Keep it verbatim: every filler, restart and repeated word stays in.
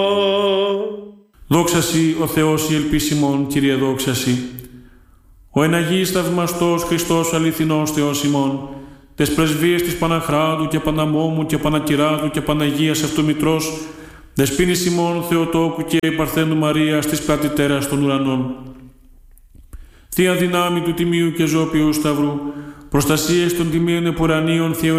Δόξα Σοι, ο Θεός η ελπίσιμον, Κύριε δόξα Σοι. Ο εν Αγίης θαυμαστός Χριστός αληθινός Θεός ημών, τες πρεσβείες της Παναχράντου και Παναμόμου και Πανακυράτου και Παναγίας Αυτομητρός, δεσποίνης ημών Θεοτόκου και Παρθένου Μαρίας της πλατητέρας των ουρανών. Θεία δυνάμει του Τιμίου και Ζώπιου Σταυρού, προστασίες των τιμίων επουρανίων Θεών